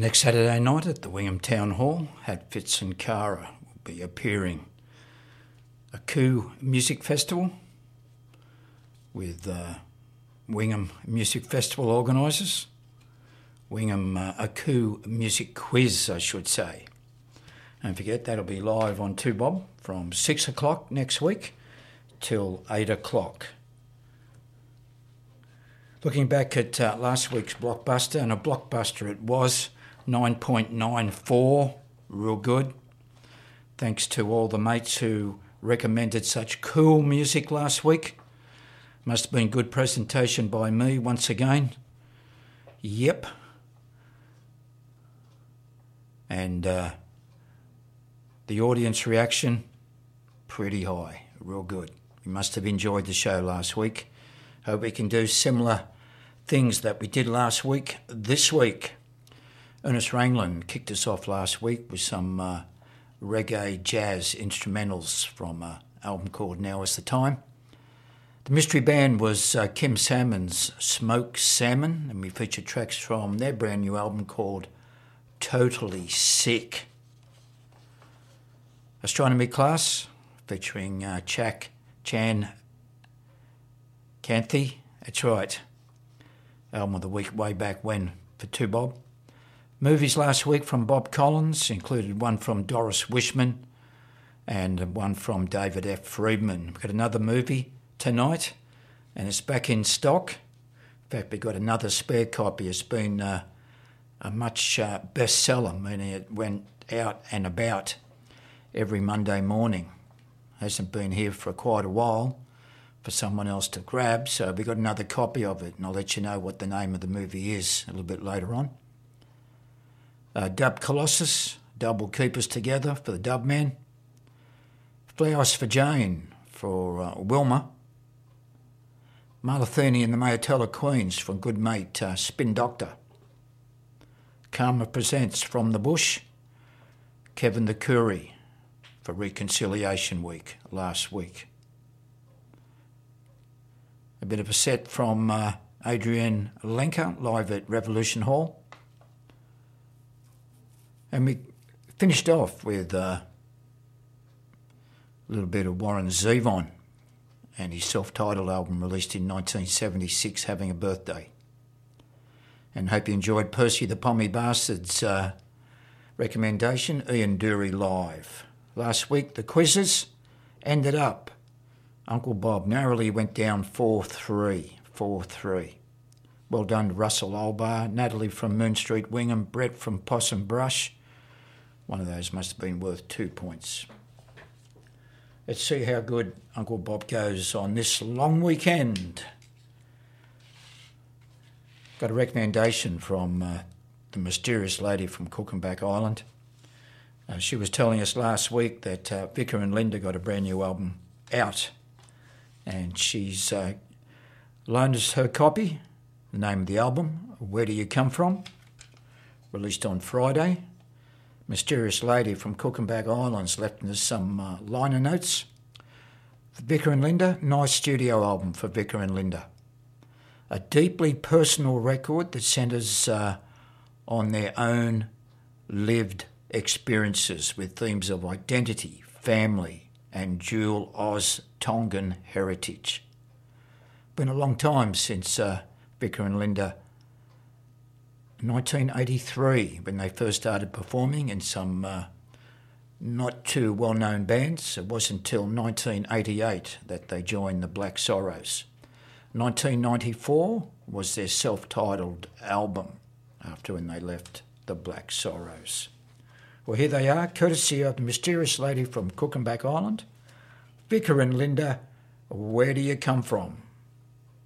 Next Saturday night at the Wingham Town Hall, Hatfitz and Cara will be appearing. A Coup Music Festival with Wingham Music Festival organisers. Wingham A Coup Music Quiz, I should say. Don't forget, that'll be live on 2Bob from 6 o'clock next week till 8 o'clock. Looking back at last week's blockbuster, and a blockbuster it was, 9.94, real good. Thanks to all the mates who recommended such cool music last week. Must have been good presentation by me once again. Yep. And the audience reaction, pretty high, real good. We must have enjoyed the show last week. Hope we can do similar things that we did last week this week. Ernest Ranglin kicked us off last week with some reggae jazz instrumentals from an album called Now Is the Time. The mystery band was Kim Salmon's Smoke Salmon, and we featured tracks from their brand new album called Totally Sick. Astronomy Class, featuring Chan Canthi, that's right. Album of the week way back when for 2Bob. Movies last week from Bob Collins included one from Doris Wishman and one from David F. Friedman. We've got another movie tonight and it's back in stock. In fact, we've got another spare copy. It's been a much bestseller, meaning it went out and about every Monday morning. Hasn't been here for quite a while for someone else to grab, so we got another copy of it, and I'll let you know what the name of the movie is a little bit later on. Dub Colossus, Dub will keep us together for the Dub Man. Flowers for Jane for Wilma. Malathini and the Mayatella Queens from good mate Spin Doctor. Karma Presents From the Bush. Kevin the Curry for Reconciliation Week last week. A bit of a set from Adrienne Lenker live at Revolution Hall. And we finished off with a little bit of Warren Zevon and his self-titled album released in 1976, Having a Birthday. And hope you enjoyed Percy the Pommy Bastard's recommendation, Ian Dury Live. Last week, the quizzes ended up. Uncle Bob narrowly went down 4-3. Well done to Russell Albar, Natalie from Moon Street Wingham, Brett from Possum Brush. One of those must have been worth 2 points. Let's see how good Uncle Bob goes on this long weekend. Got a recommendation from the mysterious lady from Cook and Back Island. She was telling us last week that Vicar and Linda got a brand new album out, and she's loaned us her copy. The name of the album, Where Do You Come From? Released on Friday. Mysterious lady from Cook and Back Islands left us some liner notes. For Vicar and Linda, nice studio album for Vicar and Linda. A deeply personal record that centres on their own lived experiences with themes of identity, family and dual Oz Tongan heritage. Been a long time since Vicar and Linda, 1983, when they first started performing in some not too well-known bands. It wasn't until 1988 that they joined the Black Sorrows. 1994 was their self-titled album after when they left the Black Sorrows. Well, here they are, courtesy of the mysterious lady from Cook and Back Island, Vicar and Linda, Where Do You Come From?